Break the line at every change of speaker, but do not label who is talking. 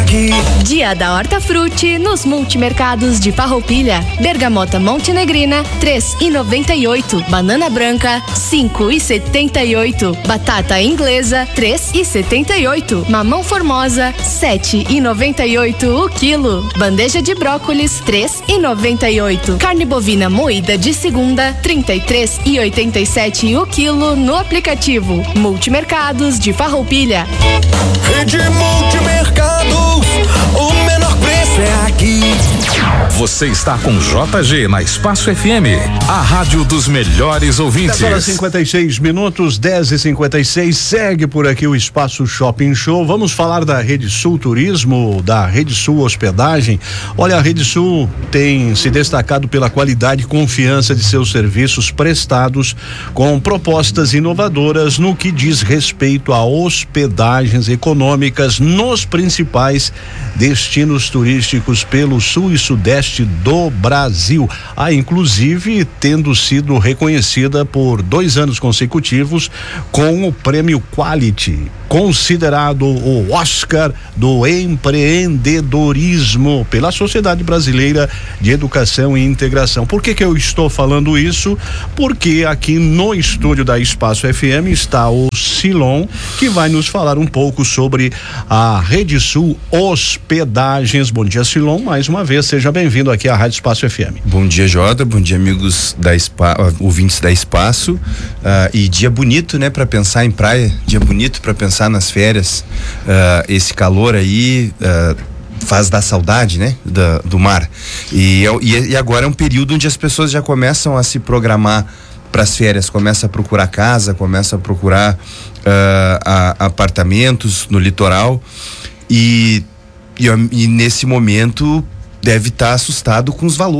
aqui.
Dia da Hortafruti nos multimercados de Farroupilha. Bergamota Montenegrina, 3,98. Banana branca, 5,78. Batata inglesa, 3,78. Mamão formosa, 7,98 o quilo. Bandeja de brócolis, 3,98. Carne bovina moída de segunda, 33,87 o quilo no aplicativo. Multimercados de Farroupilha.
Rede Multimercados, o menor preço é aqui.
Você está com JG na Espaço FM, a rádio dos melhores ouvintes.
10h56, 10h56, segue por aqui o Espaço Shopping Show. Vamos falar da Rede Sul Turismo, da Rede Sul Hospedagem. Olha, a Rede Sul tem se destacado pela qualidade e confiança de seus serviços prestados, com propostas inovadoras no que diz respeito a hospedagens econômicas nos principais destinos turísticos pelo sul e sudeste do Brasil. Inclusive tendo sido reconhecida por 2 anos consecutivos com o prêmio Quality, considerado o Oscar do empreendedorismo pela Sociedade Brasileira de Educação e Integração. Por que eu estou falando isso? Porque aqui no estúdio da Espaço FM está o Silon, que vai nos falar um pouco sobre a Rede Sul Hospedagens. Bom dia, Silon, mais uma vez, seja bem-vindo aqui à Rádio Espaço FM.
Bom dia, Jota, bom dia, amigos da ouvintes da Espaço, e dia bonito, né, para pensar em praia, dia bonito para pensar nas férias, esse calor aí faz dar saudade, né, do mar, e agora é um período onde as pessoas já começam a se programar para as férias, começa a procurar casa, começa a procurar apartamentos no litoral, e nesse momento deve estar assustado com os valores